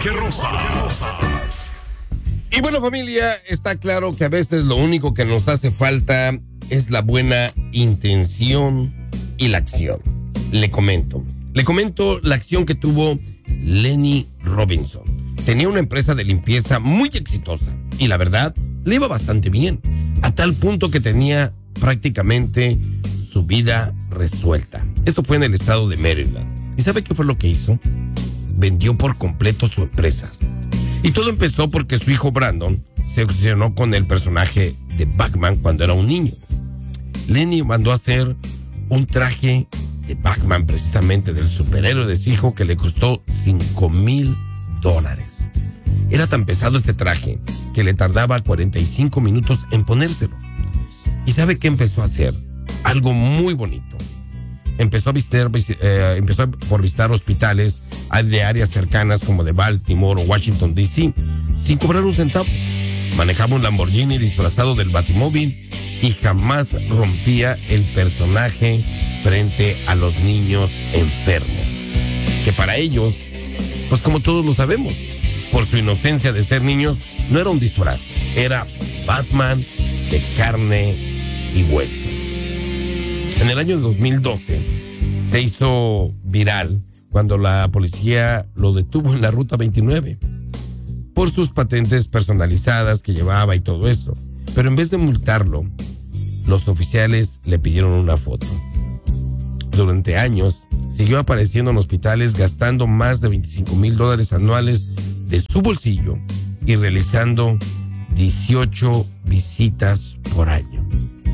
Jorge Rosas. Y bueno, familia, está claro que a veces lo único que nos hace falta es la buena intención y la acción. Le comento la acción que tuvo Lenny Robinson. Tenía una empresa de limpieza muy exitosa y la verdad le iba bastante bien, a tal punto que tenía prácticamente su vida resuelta. Esto fue en el estado de Maryland. ¿Y sabe qué fue lo que hizo? Vendió por completo su empresa. Y todo empezó porque su hijo Brandon se obsesionó con el personaje de Batman cuando era un niño. Lenny mandó a hacer un traje de Batman, precisamente del superhéroe de su hijo, que le costó $5,000. Era tan pesado este traje que le tardaba 45 minutos en ponérselo. ¿Y sabe qué empezó a hacer? Algo muy bonito. Empezó por visitar hospitales de áreas cercanas como de Baltimore o Washington, D.C., sin cobrar un centavo. Manejaba un Lamborghini disfrazado del Batimóvil y jamás rompía el personaje frente a los niños enfermos. Que para ellos, pues como todos lo sabemos, por su inocencia de ser niños, no era un disfraz, era Batman de carne y hueso. En el año 2012 se hizo viral cuando la policía lo detuvo en la Ruta 29 por sus patentes personalizadas que llevaba y todo eso. Pero en vez de multarlo, los oficiales le pidieron una foto. Durante años siguió apareciendo en hospitales gastando más de $25,000 anuales de su bolsillo y realizando 18 visitas por año.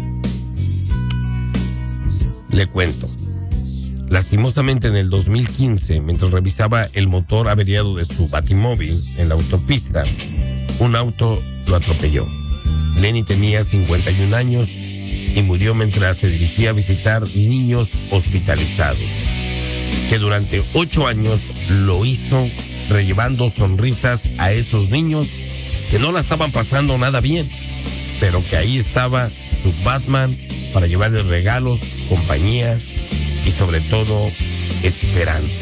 Le cuento. Lastimosamente en el 2015, mientras revisaba el motor averiado de su Batimóvil en la autopista, un auto lo atropelló. Lenny tenía 51 años y murió mientras se dirigía a visitar niños hospitalizados, que durante 8 años lo hizo relevando sonrisas a esos niños que no la estaban pasando nada bien, pero que ahí estaba su Batman para llevarles regalos, compañía y sobre todo esperanza.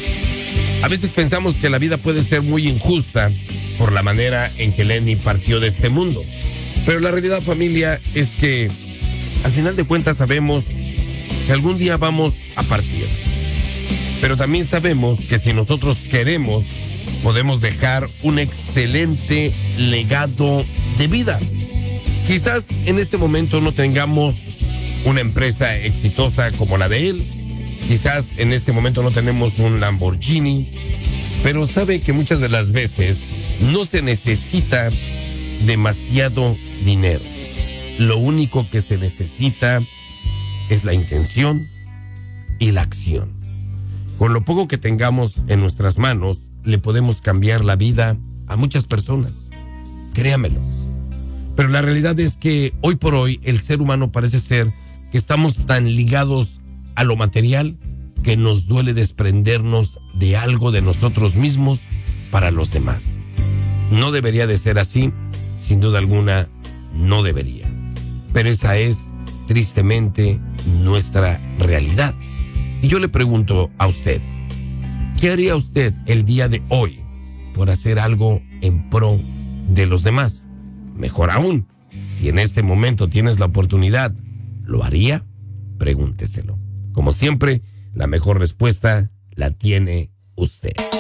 A veces pensamos que la vida puede ser muy injusta por la manera en que Lenny partió de este mundo, pero la realidad, familia, es que al final de cuentas sabemos que algún día vamos a partir, pero también sabemos que si nosotros queremos podemos dejar un excelente legado de vida. Quizás en este momento no tengamos una empresa exitosa como la de él. Quizás en este momento no tenemos un Lamborghini, pero sabe que muchas de las veces no se necesita demasiado dinero. Lo único que se necesita es la intención y la acción. Con lo poco que tengamos en nuestras manos, le podemos cambiar la vida a muchas personas. Créamelo. Pero la realidad es que hoy por hoy el ser humano parece ser que estamos tan ligados a lo material que nos duele desprendernos de algo de nosotros mismos para los demás. No debería de ser así, sin duda alguna, no debería. Pero esa es, tristemente, nuestra realidad. Y yo le pregunto a usted, ¿qué haría usted el día de hoy por hacer algo en pro de los demás? Mejor aún, si en este momento tienes la oportunidad, ¿lo haría? Pregúnteselo. Como siempre, la mejor respuesta la tiene usted.